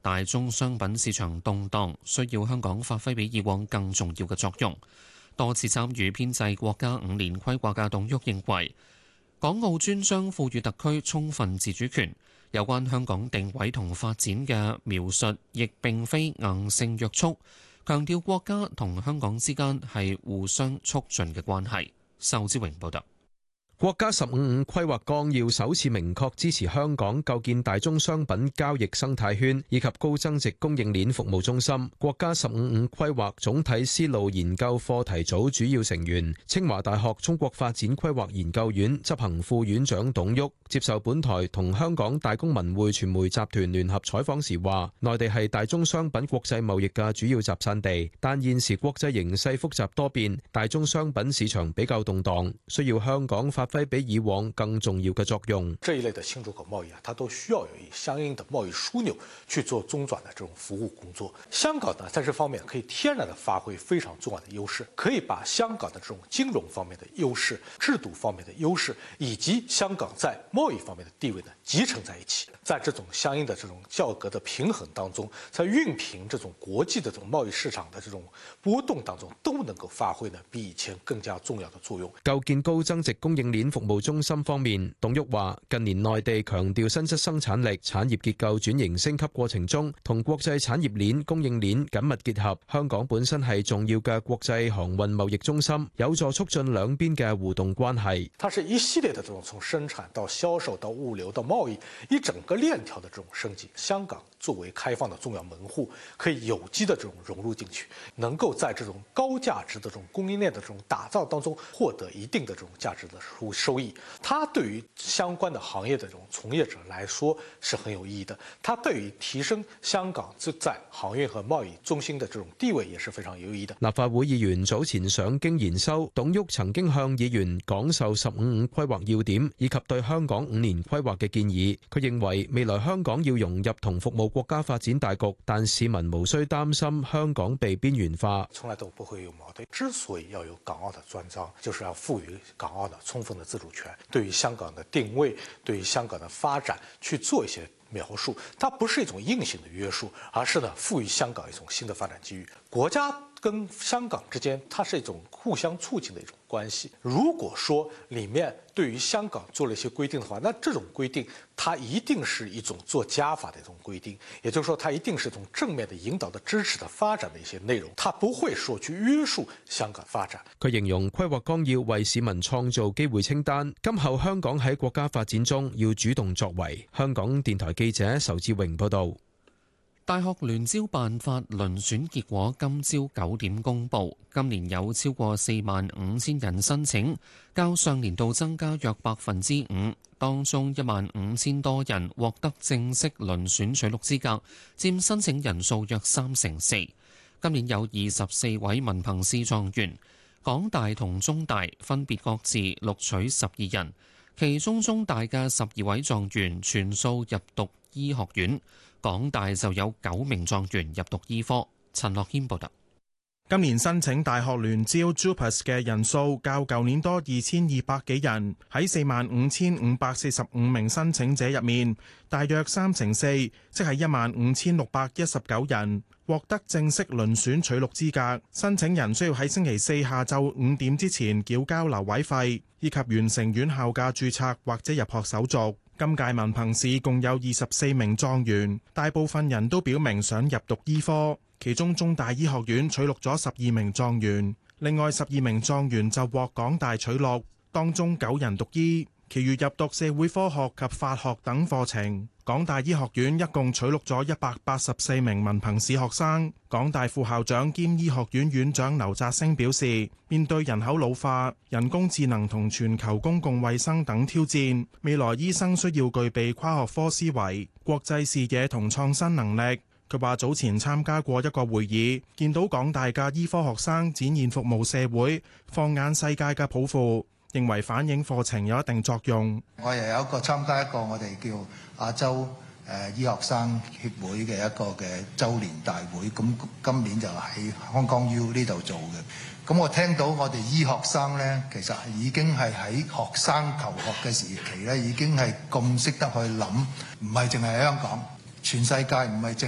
大宗商品市場動盪，需要香港發揮比以往更重要嘅作用。多次參與編製國家5年規劃嘅董旭認為，港澳專章賦予特區充分自主權，有關香港定位同發展嘅描述亦並非硬性約束，強調國家同香港之間係互相促進嘅關係。仇志榮報道。 國家15+5規劃綱要首次明確支持香港構建大宗商品交易生態圈以及高增值供應鏈服務中心。國家15+5規劃總體思路研究課題組主要成員、清華大學中國發展規劃研究院執行副院長董旭接受本台同香港大公文匯傳媒集團聯合採訪時話，內地係大宗商品國際貿易嘅主要集散地，但現時國際形勢複雜多變，大宗商品市場比較動盪，需要香港發揮比以往更重要嘅作用。 這一類的新出口貿易它都需要有相應的貿易樞紐去做中轉的這種服務工作。香港呢，在這方面可以天然的發揮非常重要的優勢，可以把香港的這種金融方面的優勢、制度方面的優勢，以及香港在貿易方面的地位呢，集成在一起。在這種相應的這種價格的平衡當中，在熨平這種國際的這種貿易市場的這種波動當中，都能夠發揮呢比以前更加重要的作用。 構建高增值供應鏈服務中心方面，董旭話：近年內地強調新質生產力，產業結構轉型升級過程中，同國際產業鏈、供應鏈緊密結合。香港本身係重要嘅國際航運貿易中心，有助促進兩邊嘅互動關係。 它是一系列的這種從生產到銷售到物流到貿易一整個鏈條的這種升級。香港作為開放的重要門戶，可以有機的這種融入進去，能夠在這種高價值的這種供應鏈的這種打造當中獲得一定的這種價值的收益。它對於相關的行業的這種從業者來說是很有意義的，它對於提升香港在航運和貿易中心的這種地位也是非常有意義的。 立法會議員早前上京研修，董旭曾經向議員講授15+5規劃要點以及對香港5年規劃嘅建議。佢認為未來香港要融入同服務國家發展大局，但市民無需擔心香港被邊緣化。 從來都不會有矛盾。之所以要有港澳的專章，就是要賦予港澳的充分的自主權，對於香港的定位，對於香港的發展去做一些描述。它不是一種硬性的約束，而是呢賦予香港一種新的發展機遇。國家跟香港之間，它是一種互相促進的一種關係。如果說裡面對於香港做了一些規定的話，那這種規定它一定是一種做加法的一種規定，也就是說它一定是從正面的引導的支持的發展的一些內容，它不會說去約束香港發展。 佢形容規劃綱要為市民創造機會清單，今後香港喺國家發展中要主動作為。香港電台記者仇志榮報道。 大學聯招辦法遴選結果今朝9點公佈，今年有超過45,000人申請，較上年度增加約5%。當中15,000多人獲得正式遴選取錄資格，佔申請人數約4%。今年有24位文憑試狀元，港大同中大分別各自錄取12人，其中中大嘅12位狀元全數入讀醫學院。港大就有9名狀元入讀醫科。陳樂謙報道。 今年申請大學聯招 JUPAS 嘅人數較舊年多2,200幾人，喺45,545名申請者入面，大約34%，即係15,619人獲得正式遴選取錄資格。申請人需要喺星期四下晝5點之前繳交留位費，以及完成院校嘅註冊或者入學手續。今屆文憑試共有24名狀元，大部分人都表明想入讀醫科，其中中大醫學院取錄咗12名狀元，另外12名狀元就獲港大取錄，當中9人讀醫，其餘入讀社會科學及法學等課程。港大醫學院一共取錄咗184名文憑試學生。港大副校長兼醫學院院長劉澤星表示，面對人口老化、人工智能同全球公共衛生等挑戰，未來醫生需要具備跨學科思維、國際視野同創新能力。佢話早前參加過一個會議，見到港大嘅醫科學生展現服務社會、放眼世界嘅抱負，認為反映課程有一定作用。 我又有一個參加一個我哋叫亞洲醫學生協會嘅一個嘅週年大會，咁今年就喺香港 U 呢度做嘅。咁我聽到我哋醫學生呢，其實已經係喺學生求學嘅時期呢，已經係咁識得去諗，唔係淨係喺香港，全世界唔係淨